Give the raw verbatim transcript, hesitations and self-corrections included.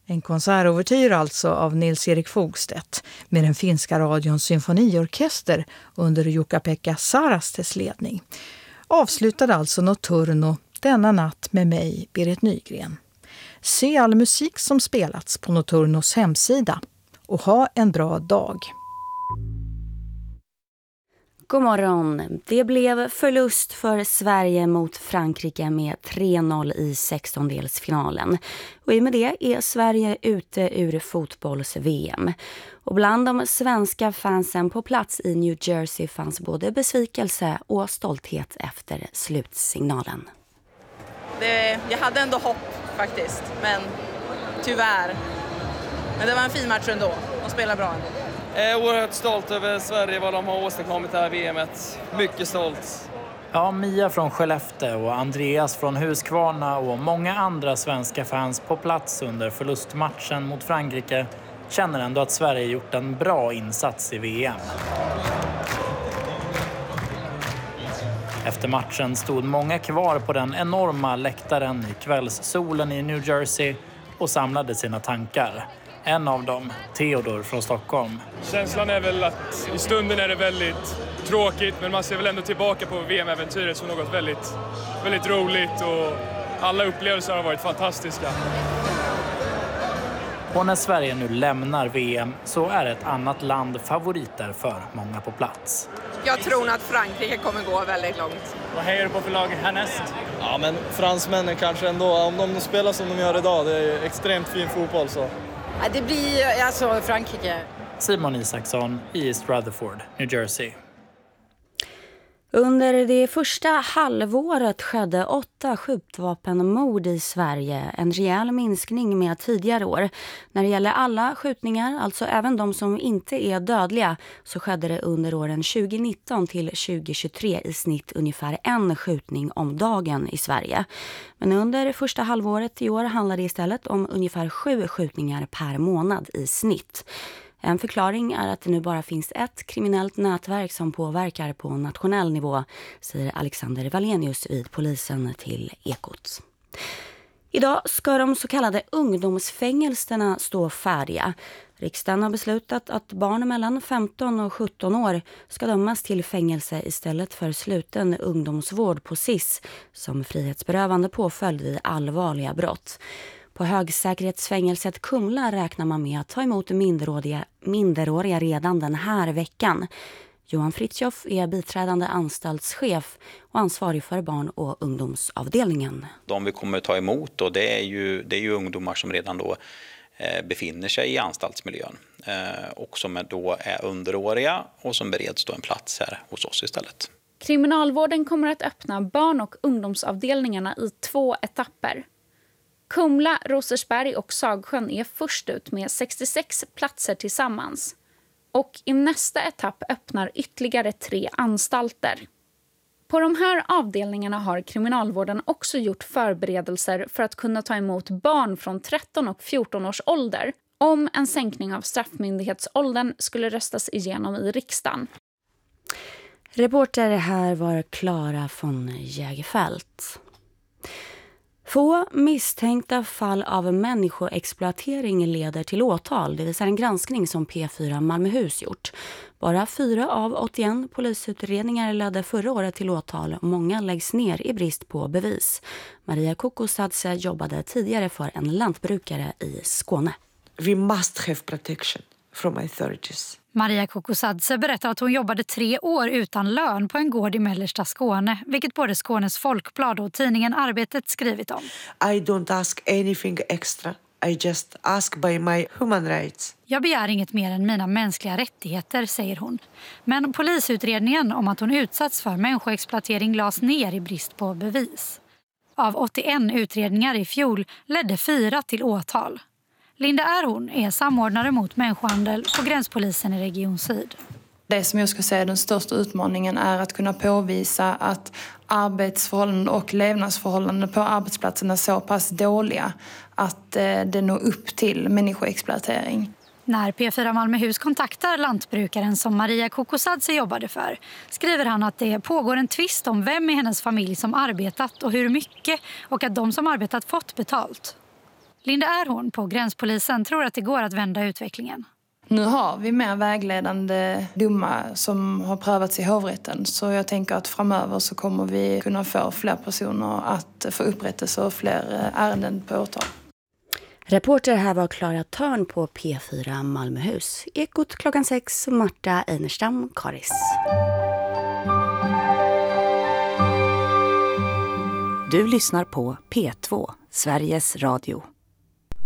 En konsertouvertyr alltså av Nils-Erik Fogstedt med den finska radions symfoniorkester under Jukka-Pekka Sarastes ledning. Avslutade alltså Notturno denna natt med mig, Berit Nygren. Se all musik som spelats på Notturnos hemsida och ha en bra dag. God morgon. Det blev förlust för Sverige mot Frankrike med tre noll i sextondelsfinalen. Och i med det är Sverige ute ur fotbolls-V M. Och bland de svenska fansen på plats i New Jersey fanns både besvikelse och stolthet efter slutsignalen. Det, jag hade ändå hopp faktiskt, men tyvärr. Men det var en fin match ändå. De spelar bra ändå. Jag är oerhört stolt över Sverige, vad de har åstadkommit det här V M:et. Mycket stolt. Ja, Mia från Skellefteå och Andreas från Huskvarna och många andra svenska fans på plats under förlustmatchen mot Frankrike känner ändå att Sverige gjort en bra insats i V M. Efter matchen stod många kvar på den enorma läktaren i kvällssolen i New Jersey och samlade sina tankar. En av dem, Theodor från Stockholm. Känslan är väl att i stunden är det väldigt tråkigt, men man ser väl ändå tillbaka på V M-äventyret som något väldigt, väldigt roligt och alla upplevelser har varit fantastiska. Och när Sverige nu lämnar V M så är ett annat land favoriter för många på plats. Jag tror att Frankrike kommer gå väldigt långt. Vad hejar du på för lag härnäst? Ja, men fransmännen kanske ändå, om de spelar som de gör idag, det är extremt fin fotboll så. Ja, det blir alltså Frankrike. Simon Isaksson i East Rutherford, New Jersey. Under det första halvåret skedde åtta skjutvapenmord i Sverige, en rejäl minskning med tidigare år. När det gäller alla skjutningar, alltså även de som inte är dödliga, så skedde det under åren tjugonitton till tjugohundratjugotre i snitt ungefär en skjutning om dagen i Sverige. Men under första halvåret i år handlar det istället om ungefär sju skjutningar per månad i snitt. En förklaring är att det nu bara finns ett kriminellt nätverk som påverkar på nationell nivå, säger Alexander Wallenius vid polisen till Ekot. Idag ska de så kallade ungdomsfängelserna stå färdiga. Riksdagen har beslutat att barn mellan femton och sjutton år ska dömas till fängelse istället för sluten ungdomsvård på S I S som frihetsberövande påföljd vid allvarliga brott. På högsäkerhetsfängelset Kumla räknar man med att ta emot minderåriga, minderåriga redan den här veckan. Johan Fritjof är biträdande anstaltschef och ansvarig för barn- och ungdomsavdelningen. De vi kommer att ta emot då, det är ju, det är ju ungdomar som redan då eh, befinner sig i anstaltsmiljön eh, och som är då är underåriga och som bereds då en plats här hos oss istället. Kriminalvården kommer att öppna barn- och ungdomsavdelningarna i två etapper. Kumla, Rosersberg och Sagsjön är först ut med sextiosex platser tillsammans. Och i nästa etapp öppnar ytterligare tre anstalter. På de här avdelningarna har kriminalvården också gjort förberedelser för att kunna ta emot barn från tretton och fjorton års ålder om en sänkning av straffmyndighetsåldern skulle röstas igenom i riksdagen. Reporter här var Klara von Jägerfelt. Få misstänkta fall av människoexploatering leder till åtal, det visar en granskning som P fyra Malmöhus gjort. Bara fyra av åttioen polisutredningar ledde förra året till åtal och många läggs ner i brist på bevis. Maria Kokosadze jobbade tidigare för en lantbrukare i Skåne. We must have protection from authorities. Maria Kokosadze berättar att hon jobbade tre år utan lön på en gård i mellersta Skåne, vilket både Skånes Folkblad och tidningen Arbetet skrivit om. I don't ask anything extra. I just ask by my human rights. Jag begär inget mer än mina mänskliga rättigheter, säger hon. Men polisutredningen om att hon utsatts för människoexploatering lades ner i brist på bevis. Av åttioen utredningar i fjol ledde fyra till åtal. Linda Erhorn är samordnare mot människohandel på gränspolisen i Region Syd. Det som jag ska säga den största utmaningen är att kunna påvisa att arbetsförhållanden och levnadsförhållanden på arbetsplatsen är så pass dåliga att det når upp till människoexploatering. När P fyra Malmöhus kontaktar lantbrukaren som Maria Kokosadze jobbade för skriver han att det pågår en tvist om vem i hennes familj som arbetat och hur mycket och att de som arbetat fått betalt. Linda Erhorn på Gränspolisen tror att det går att vända utvecklingen. Nu har vi mer vägledande domar som har prövats i hovrätten. Så jag tänker att framöver så kommer vi kunna få fler personer att få upprättelse och fler ärenden på åtal. Reporter här var Klara Törn på P fyra Malmöhus. Ekot klockan sex, Marta Einerstam, Karis. Du lyssnar på P två, Sveriges Radio.